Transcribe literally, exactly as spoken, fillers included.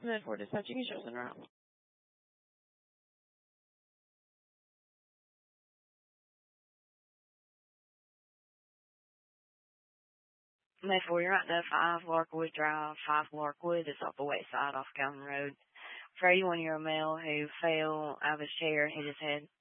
Med four dispatching is chosen route. Med four, you're at the five Larkwood Drive, five Larkwood. It's off the west side off Calvin Road. For anyone, you're a male who fell out of his chair and hit his head.